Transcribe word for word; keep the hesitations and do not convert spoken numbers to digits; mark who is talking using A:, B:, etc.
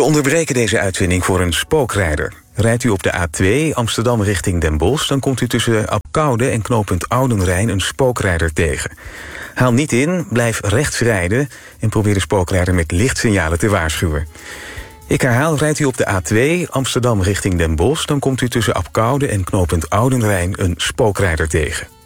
A: onderbreken deze uitzending voor een spookrijder. Rijdt u op de A twee Amsterdam richting Den Bosch, dan komt u tussen Apkoude en knooppunt Oudenrijn een spookrijder tegen. Haal niet in, blijf rechts rijden en probeer de spookrijder met lichtsignalen te waarschuwen. Ik herhaal, rijdt u op de A twee Amsterdam richting Den Bosch, dan komt u tussen Apkoude en knooppunt Oudenrijn een spookrijder tegen.